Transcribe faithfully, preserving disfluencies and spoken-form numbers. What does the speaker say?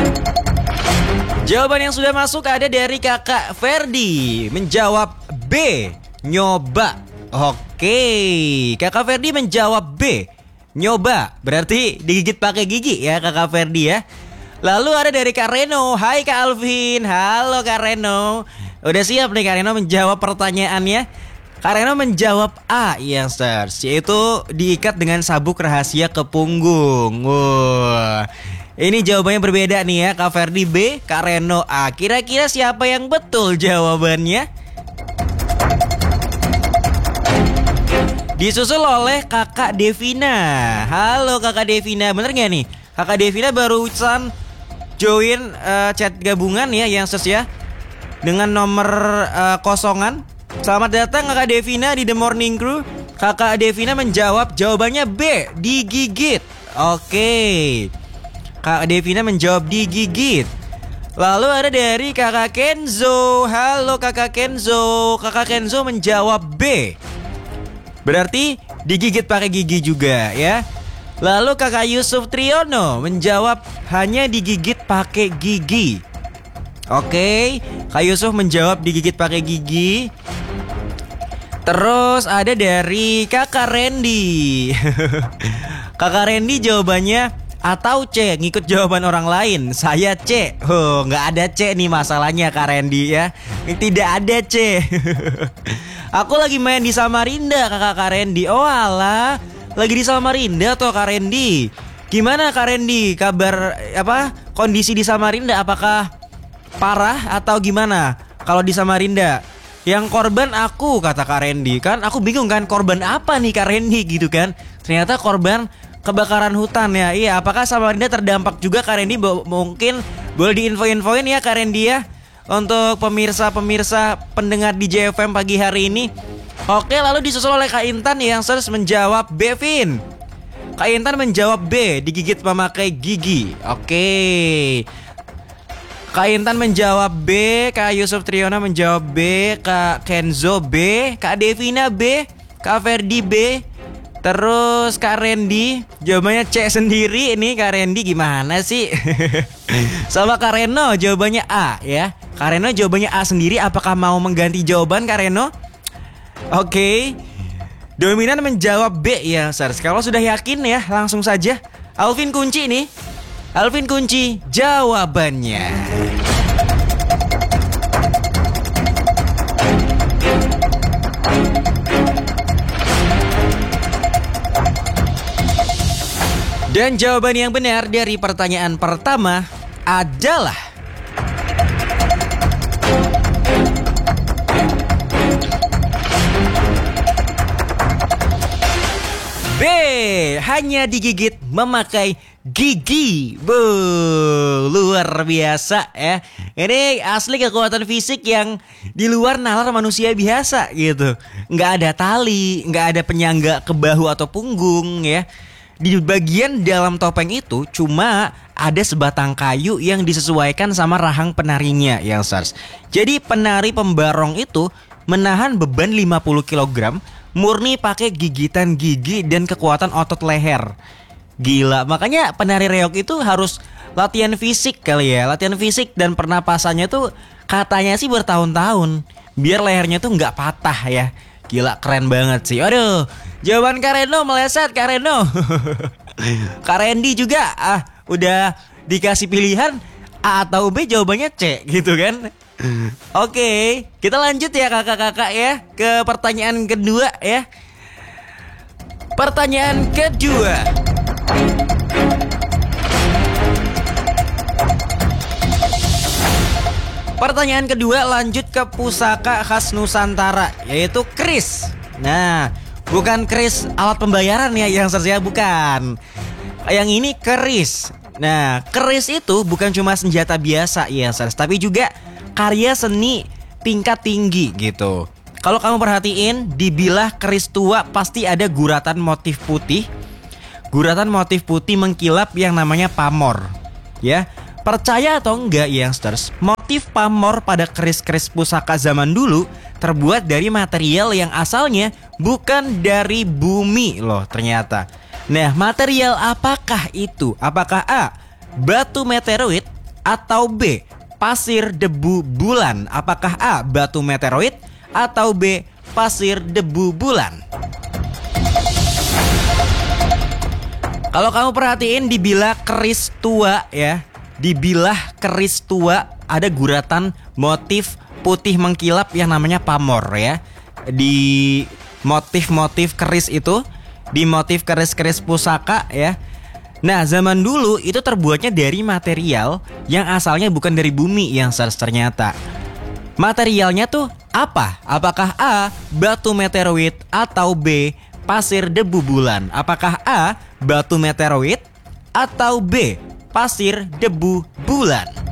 Jawaban yang sudah masuk ada dari kakak Ferdi. Menjawab B, nyoba. Oke, kakak Ferdi menjawab B, nyoba. Berarti digigit pakai gigi ya kakak Ferdi ya. Lalu ada dari Kak Reno. Hai Kak Alvin. Halo Kak Reno. Udah siap nih Kak Reno menjawab pertanyaannya? Kak Reno menjawab A, youngsters, yaitu diikat dengan sabuk rahasia ke punggung. Wah, ini jawabannya berbeda nih ya. Kak Ferdi B, Kak Reno A. Kira-kira siapa yang betul jawabannya? Disusul oleh kakak Devina. Halo kakak Devina, bener gak nih? Kakak Devina barusan join uh, chat gabungan ya youngsters ya, dengan nomor uh, kosongan. Selamat datang kakak Devina di The Morning Crew. Kakak Devina menjawab jawabannya B, digigit. Oke, Kak Devina menjawab digigit. Lalu ada dari kakak Kenzo. Halo kakak Kenzo. Kakak Kenzo menjawab B, berarti digigit pakai gigi juga ya. Lalu kakak Yusuf Triyono menjawab hanya digigit pakai gigi. Oke, Kak Yusuf menjawab digigit pakai gigi. Terus ada dari kakak Randy. Kakak Randy jawabannya atau C, ngikut jawaban orang lain. Saya C. Oh, nggak ada C nih masalahnya Kak Randy ya. Tidak ada C. Aku lagi main di Samarinda kakak Kak Randy. Oh alah, lagi di Samarinda tuh Kak Randy. Gimana Kak Randy? Kabar apa? Kondisi di Samarinda apakah parah atau gimana? Kalau di Samarinda yang korban aku, kata Kak Randy. Kan aku bingung kan, korban apa nih Kak Randy gitu kan. Ternyata korban kebakaran hutan ya. Iya, apakah Samarinda terdampak juga Kak Randy? Mungkin boleh diinfo-infoin ya Kak Randy ya, untuk pemirsa-pemirsa pendengar di J F M pagi hari ini. Oke, lalu disusul oleh Kak Intan yang harus menjawab B, Vin. Kak Intan menjawab B, digigit memakai gigi. Oke, Kak Intan menjawab B, Kak Yusuf Triyono menjawab B, Kak Kenzo B, Kak Devina B, Kak Ferdi B, terus Kak Randy jawabannya C sendiri. Ini Kak Randy gimana sih? Sama Kak Reno jawabannya A ya. Kak Reno jawabannya A sendiri. Apakah mau mengganti jawaban Kak Reno? Oke, dominan menjawab B ya, Sars. Kalau sudah yakin ya, langsung saja Alvin kunci nih. Alvin kunci jawabannya. Dan jawaban yang benar dari pertanyaan pertama adalah B, hanya digigit memakai gigi. Bu, luar biasa ya. Ini asli kekuatan fisik yang di luar nalar manusia biasa gitu. Nggak ada tali, nggak ada penyangga ke bahu atau punggung ya. Di bagian dalam topeng itu cuma ada sebatang kayu yang disesuaikan sama rahang penarinya yang Sars. Jadi penari pembarong itu menahan beban lima puluh kilogram murni pakai gigitan gigi dan kekuatan otot leher. Gila, makanya penari reog itu harus latihan fisik kali ya. Latihan fisik dan pernapasannya tuh katanya sih bertahun-tahun, biar lehernya tuh nggak patah ya. Gila, keren banget sih. Aduh, jawaban Kak Reno meleset Kak Reno. Kak Randy juga ah udah dikasih pilihan A atau B, jawabannya C gitu kan. Oke, kita lanjut ya kakak-kakak ya ke pertanyaan kedua ya. Pertanyaan kedua. Pertanyaan kedua lanjut ke pusaka khas Nusantara, yaitu keris. Nah, bukan keris alat pembayaran ya yang saya bukan. Yang ini keris. Nah, keris itu bukan cuma senjata biasa ya, tapi juga karya seni tingkat tinggi gitu. Kalau kamu perhatiin di bilah keris tua pasti ada guratan motif putih. Guratan motif putih mengkilap yang namanya pamor. Ya, percaya atau enggak youngsters, motif pamor pada keris-keris pusaka zaman dulu terbuat dari material yang asalnya bukan dari bumi loh ternyata. Nah, material apakah itu? Apakah A, batu meteoroid, atau B, pasir debu bulan? Apakah A, batu meteoroid atau B, pasir debu bulan? Kalau kamu perhatiin di bilah keris tua ya, di bilah keris tua ada guratan motif putih mengkilap yang namanya pamor ya. Di motif-motif keris itu, di motif keris-keris pusaka ya. Nah, zaman dulu itu terbuatnya dari material yang asalnya bukan dari bumi yang ternyata. Materialnya tuh apa? Apakah A, batu meteoroid atau B, pasir debu bulan? Apakah A, batu meteoroid atau B, pasir debu bulan?